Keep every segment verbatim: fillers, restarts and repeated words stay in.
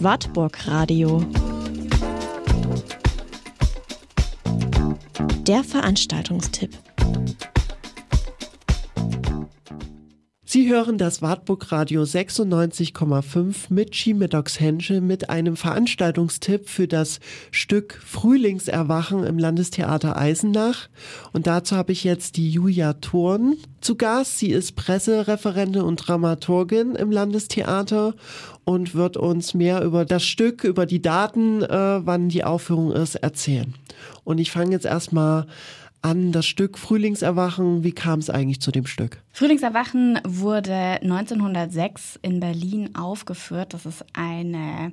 Wartburg Radio. Der Veranstaltungstipp. Sie hören das Wartburg Radio sechsundneunzig Komma fünf mit Ski-Medox Henschel mit einem Veranstaltungstipp für das Stück Frühlingserwachen im Landestheater Eisenach. Und dazu habe ich jetzt die Julia Thurn zu Gast. Sie ist Pressereferentin und Dramaturgin im Landestheater und wird uns mehr über das Stück, über die Daten, äh, wann die Aufführung ist, erzählen. Und ich fange jetzt erstmal an das Stück Frühlingserwachen. Wie kam es eigentlich zu dem Stück? Frühlingserwachen wurde neunzehnhundertsechs in Berlin aufgeführt. Das ist eine,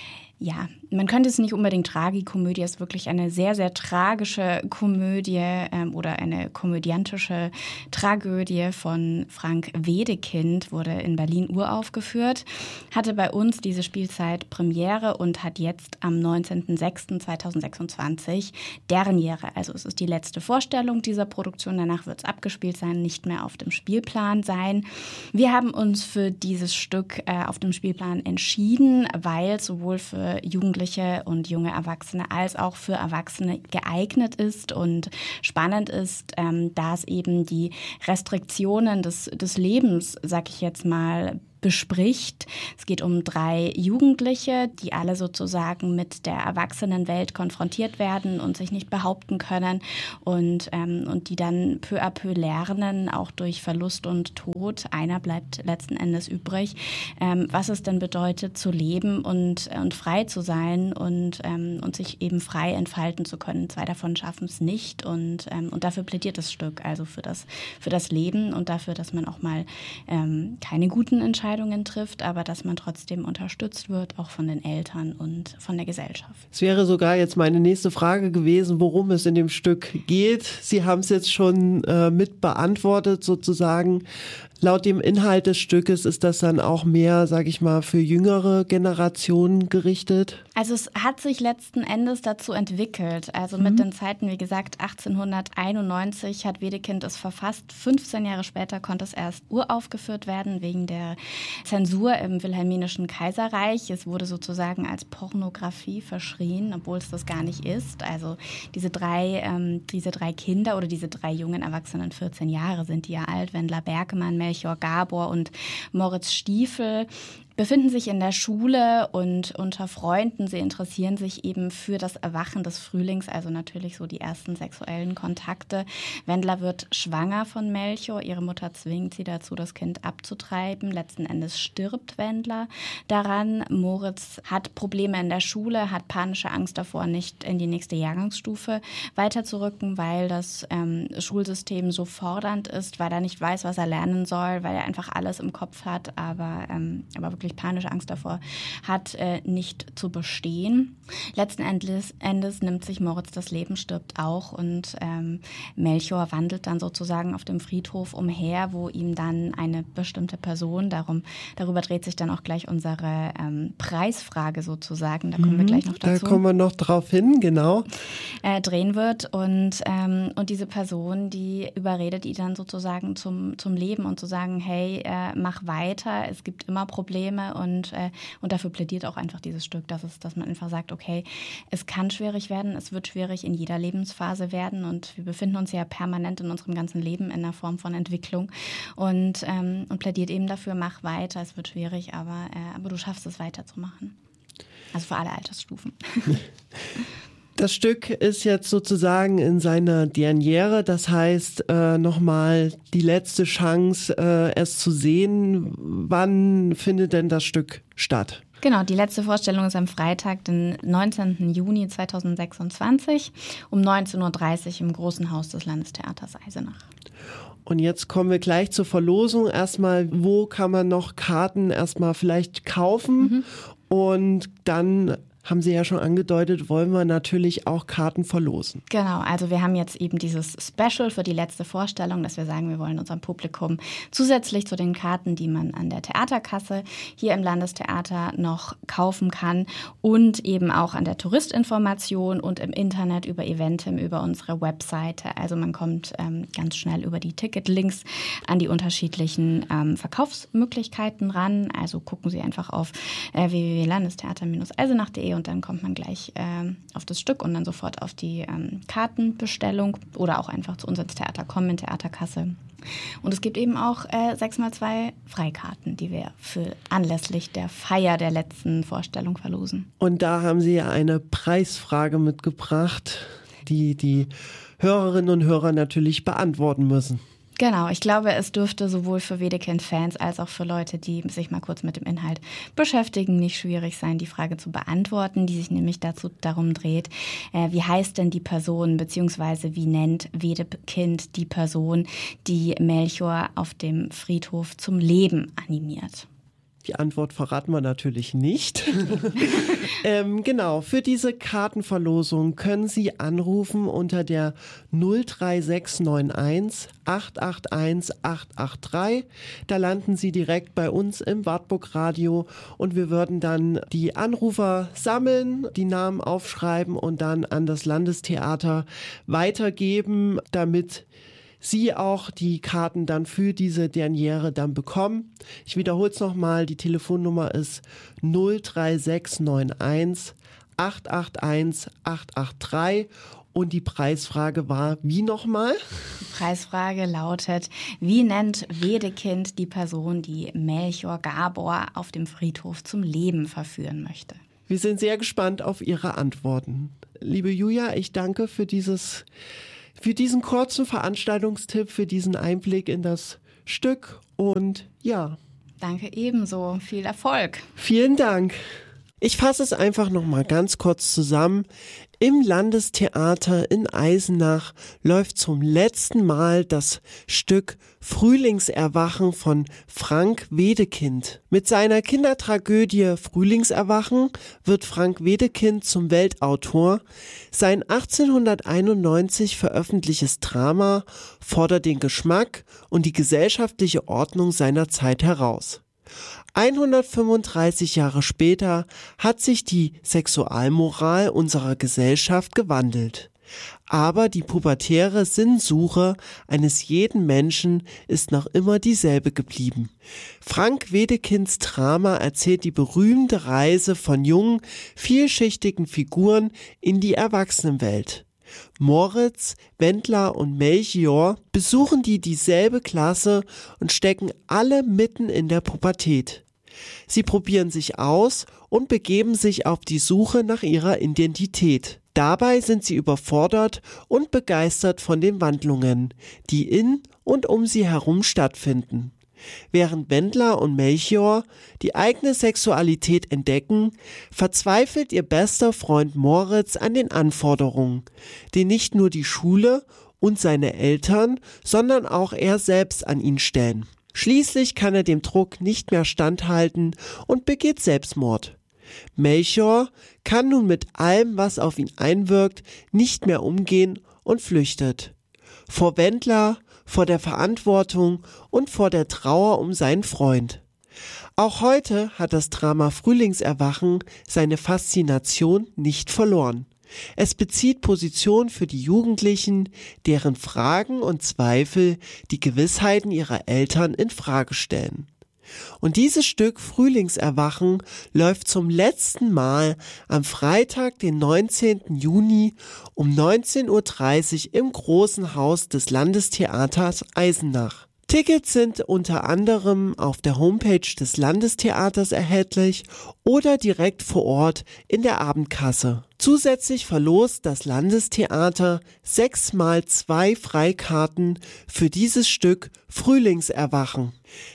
ja, man könnte es nicht unbedingt Tragikomödie, es ist wirklich eine sehr, sehr tragische Komödie ähm, oder eine komödiantische Tragödie von Frank Wedekind, wurde in Berlin uraufgeführt, hatte bei uns diese Spielzeit Premiere und hat jetzt am neunzehnten sechsten zweitausendsechsundzwanzig Derniere. Also es ist die letzte Vorstellung dieser Produktion, danach wird es abgespielt sein, nicht mehr auf dem Spielplan sein. Wir haben uns für dieses Stück äh, auf dem Spielplan entschieden, weil sowohl für Jugendliche und junge Erwachsene als auch für Erwachsene geeignet ist und spannend ist, ähm, da es eben die Restriktionen des, des Lebens, sag ich jetzt mal, bespricht. Es geht um drei Jugendliche, die alle sozusagen mit der Erwachsenenwelt konfrontiert werden und sich nicht behaupten können und, ähm, und die dann peu à peu lernen, auch durch Verlust und Tod, einer bleibt letzten Endes übrig, ähm, was es denn bedeutet zu leben und, und frei zu sein und, ähm, und sich eben frei entfalten zu können. Zwei davon schaffen es nicht und, ähm, und dafür plädiert das Stück, also für das, für das Leben und dafür, dass man auch mal ähm, keine guten Entscheidungen trifft, aber dass man trotzdem unterstützt wird, auch von den Eltern und von der Gesellschaft. Es wäre sogar jetzt meine nächste Frage gewesen, worum es in dem Stück geht. Sie haben es jetzt schon äh, mit beantwortet sozusagen. Laut dem Inhalt des Stückes ist das dann auch mehr, sage ich mal, für jüngere Generationen gerichtet? Also es hat sich letzten Endes dazu entwickelt. Also mhm. mit den Zeiten, wie gesagt, achtzehnhunderteinundneunzig hat Wedekind es verfasst. fünfzehn Jahre später konnte es erst uraufgeführt werden wegen der Zensur im Wilhelminischen Kaiserreich. Es wurde sozusagen als Pornografie verschrien, obwohl es das gar nicht ist. Also diese drei, ähm, diese drei Kinder oder diese drei jungen Erwachsenen, vierzehn Jahre sind die ja alt, Wendler Berkemann, Melchior Gabor und Moritz Stiefel, befinden sich in der Schule und unter Freunden. Sie interessieren sich eben für das Erwachen des Frühlings, also natürlich so die ersten sexuellen Kontakte. Wendler wird schwanger von Melchior. Ihre Mutter zwingt sie dazu, das Kind abzutreiben. Letzten Endes stirbt Wendler daran. Moritz hat Probleme in der Schule, hat panische Angst davor, nicht in die nächste Jahrgangsstufe weiterzurücken, weil das ähm, Schulsystem so fordernd ist, weil er nicht weiß, was er lernen soll, weil er einfach alles im Kopf hat, aber, ähm, aber wirklich panische Angst davor hat, äh, nicht zu bestehen. Letzten Endes, Endes nimmt sich Moritz das Leben, stirbt auch und ähm, Melchior wandelt dann sozusagen auf dem Friedhof umher, wo ihm dann eine bestimmte Person, darum, darüber dreht sich dann auch gleich unsere ähm, Preisfrage sozusagen, da kommen mhm, wir gleich noch dazu. Da kommen wir noch drauf hin, genau. Äh, drehen wird und, ähm, und diese Person, die überredet ihn dann sozusagen zum, zum Leben und zu sagen, hey, äh, mach weiter, es gibt immer Probleme und, äh, und dafür plädiert auch einfach dieses Stück, dass, es, dass man einfach sagt, okay, es kann schwierig werden, es wird schwierig in jeder Lebensphase werden und wir befinden uns ja permanent in unserem ganzen Leben in einer Form von Entwicklung und, ähm, und plädiert eben dafür, mach weiter, es wird schwierig, aber, äh, aber du schaffst es weiterzumachen. Also für alle Altersstufen. Das Stück ist jetzt sozusagen in seiner Derniere, das heißt äh, nochmal die letzte Chance, äh, es zu sehen. Wann findet denn das Stück statt? Genau, die letzte Vorstellung ist am Freitag, den neunzehnten Juni zweitausendsechsundzwanzig um neunzehn Uhr dreißig im Großen Haus des Landestheaters Eisenach. Und jetzt kommen wir gleich zur Verlosung. Erstmal, wo kann man noch Karten erstmal vielleicht kaufen? Mhm. Und dann haben Sie ja schon angedeutet, wollen wir natürlich auch Karten verlosen. Genau, also wir haben jetzt eben dieses Special für die letzte Vorstellung, dass wir sagen, wir wollen unserem Publikum zusätzlich zu den Karten, die man an der Theaterkasse hier im Landestheater noch kaufen kann und eben auch an der Touristinformation und im Internet über Eventim, über unsere Webseite. Also man kommt ähm, ganz schnell über die Ticketlinks an die unterschiedlichen ähm, Verkaufsmöglichkeiten ran. Also gucken Sie einfach auf äh, w w w punkt landestheater Bindestrich eisenach punkt de und dann kommt man gleich ähm, auf das Stück und dann sofort auf die ähm, Kartenbestellung oder auch einfach zu uns ins Theater kommen, in Theaterkasse. Und es gibt eben auch äh, sechs mal zwei Freikarten, die wir für anlässlich der Feier der letzten Vorstellung verlosen. Und da haben Sie ja eine Preisfrage mitgebracht, die die Hörerinnen und Hörer natürlich beantworten müssen. Genau, ich glaube, es dürfte sowohl für Wedekind-Fans als auch für Leute, die sich mal kurz mit dem Inhalt beschäftigen, nicht schwierig sein, die Frage zu beantworten, die sich nämlich dazu darum dreht, äh, wie heißt denn die Person, beziehungsweise wie nennt Wedekind die Person, die Melchior auf dem Friedhof zum Leben animiert? Die Antwort verraten wir natürlich nicht. ähm, genau, für diese Kartenverlosung können Sie anrufen unter der null drei sechs neun eins acht acht eins acht acht drei. Da landen Sie direkt bei uns im Wartburg Radio und wir würden dann die Anrufer sammeln, die Namen aufschreiben und dann an das Landestheater weitergeben, damit Sie auch die Karten dann für diese Derniere dann bekommen. Ich wiederhole es nochmal, die Telefonnummer ist null drei sechs neun eins acht acht eins acht acht drei und die Preisfrage war wie nochmal? Die Preisfrage lautet, wie nennt Wedekind die Person, die Melchior Gabor auf dem Friedhof zum Leben verführen möchte? Wir sind sehr gespannt auf Ihre Antworten. Liebe Julia, ich danke für dieses Für diesen kurzen Veranstaltungstipp, für diesen Einblick in das Stück und ja. Danke ebenso. Viel Erfolg. Vielen Dank. Ich fasse es einfach noch mal ganz kurz zusammen. Im Landestheater in Eisenach läuft zum letzten Mal das Stück Frühlingserwachen von Frank Wedekind. Mit seiner Kindertragödie Frühlingserwachen wird Frank Wedekind zum Weltautor. Sein achtzehnhunderteinundneunzig veröffentlichtes Drama fordert den Geschmack und die gesellschaftliche Ordnung seiner Zeit heraus. hundertfünfunddreißig Jahre später hat sich die Sexualmoral unserer Gesellschaft gewandelt. Aber die pubertäre Sinnsuche eines jeden Menschen ist noch immer dieselbe geblieben. Frank Wedekinds Drama erzählt die berühmte Reise von jungen, vielschichtigen Figuren in die Erwachsenenwelt. Moritz, Wendler und Melchior besuchen die dieselbe Klasse und stecken alle mitten in der Pubertät. Sie probieren sich aus und begeben sich auf die Suche nach ihrer Identität. Dabei sind sie überfordert und begeistert von den Wandlungen, die in und um sie herum stattfinden. Während Wendler und Melchior die eigene Sexualität entdecken, verzweifelt ihr bester Freund Moritz an den Anforderungen, die nicht nur die Schule und seine Eltern, sondern auch er selbst an ihn stellen. Schließlich kann er dem Druck nicht mehr standhalten und begeht Selbstmord. Melchior kann nun mit allem, was auf ihn einwirkt, nicht mehr umgehen und flüchtet. Vor Wendler, vor der Verantwortung und vor der Trauer um seinen Freund. Auch heute hat das Drama Frühlingserwachen seine Faszination nicht verloren. Es bezieht Position für die Jugendlichen, deren Fragen und Zweifel die Gewissheiten ihrer Eltern in Frage stellen. Und dieses Stück Frühlingserwachen läuft zum letzten Mal am Freitag, den neunzehnten Juni um neunzehn Uhr dreißig im Großen Haus des Landestheaters Eisenach. Tickets sind unter anderem auf der Homepage des Landestheaters erhältlich oder direkt vor Ort in der Abendkasse. Zusätzlich verlost das Landestheater sechs mal zwei Freikarten für dieses Stück Frühlingserwachen.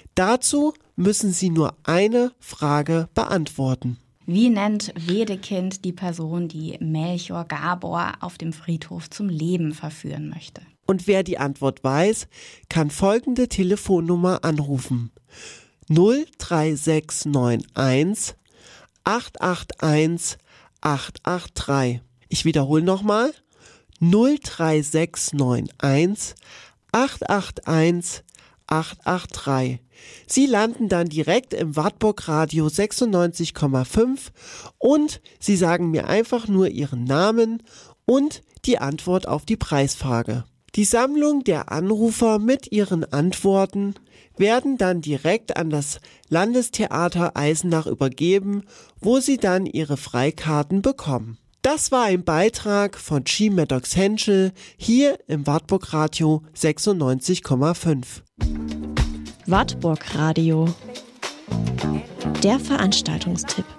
Dazu müssen Sie nur eine Frage beantworten. Wie nennt Wedekind die Person, die Melchior Gabor auf dem Friedhof zum Leben verführen möchte? Und wer die Antwort weiß, kann folgende Telefonnummer anrufen. null drei sechs neun eins acht acht eins acht acht drei. Ich wiederhole nochmal. null drei sechs neun eins acht acht eins acht acht drei. Sie landen dann direkt im Wartburg Radio sechsundneunzig Komma fünf und Sie sagen mir einfach nur Ihren Namen und die Antwort auf die Preisfrage. Die Sammlung der Anrufer mit ihren Antworten werden dann direkt an das Landestheater Eisenach übergeben, wo Sie dann Ihre Freikarten bekommen. Das war ein Beitrag von G. Maddox Henschel hier im Wartburg Radio sechsundneunzig Komma fünf. Wartburg Radio. Der Veranstaltungstipp.